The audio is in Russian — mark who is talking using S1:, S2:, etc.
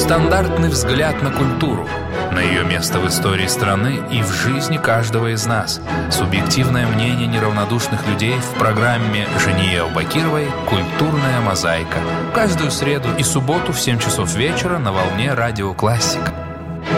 S1: Нестандартный взгляд на культуру, на ее место в истории страны и в жизни каждого из нас. Субъективное мнение неравнодушных людей в программе Жении Аубакировой «Культурная мозаика». Каждую среду и субботу в 7 часов вечера на волне Радио Классика.